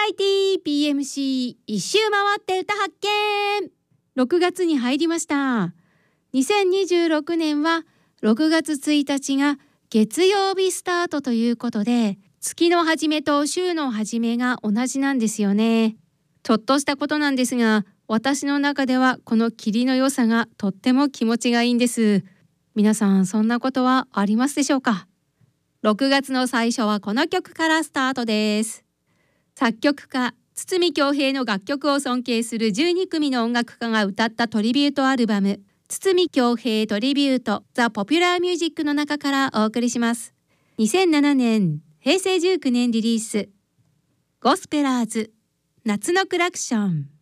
ラエティ PMC 一周回って歌発見。6月に入りました。2026年は6月1日が月曜日スタートということで、月の始めと週の始めが同じなんですよね。ちょっとしたことなんですが、私の中ではこの霧の良さがとっても気持ちがいいんです。皆さんそんなことはありますでしょうか。6月の最初はこの曲からスタートです。作曲家筒美京平の楽曲を尊敬する12組の音楽家が歌ったトリビュートアルバム、筒美京平トリビュートザ・ポピュラーミュージックの中からお送りします。2007年平成19年リリース、ゴスペラーズ夏のクラクション。